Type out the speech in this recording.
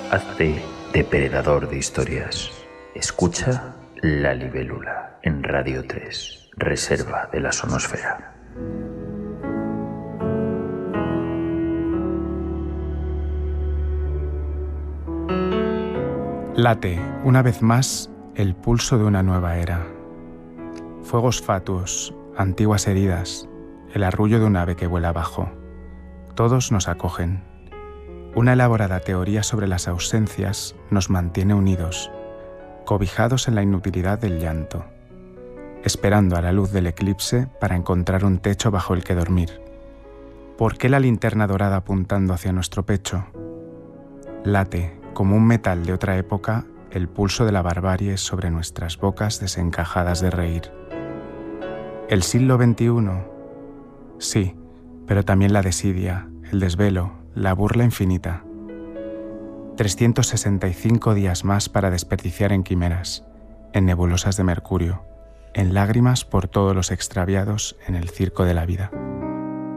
Hazte depredador de historias. Escucha La Libélula en Radio 3, Reserva de la Sonosfera. Late, una vez más, el pulso de una nueva era. Fuegos fatuos, antiguas heridas, el arrullo de un ave que vuela abajo. Todos nos acogen. Una elaborada teoría sobre las ausencias nos mantiene unidos, cobijados en la inutilidad del llanto, esperando a la luz del eclipse para encontrar un techo bajo el que dormir. ¿Por qué la linterna dorada apuntando hacia nuestro pecho? Late, como un metal de otra época, el pulso de la barbarie sobre nuestras bocas desencajadas de reír. ¿El siglo XXI? Sí, pero también la desidia, el desvelo, la burla infinita. 365 días más para desperdiciar en quimeras, en nebulosas de mercurio, en lágrimas por todos los extraviados en el circo de la vida.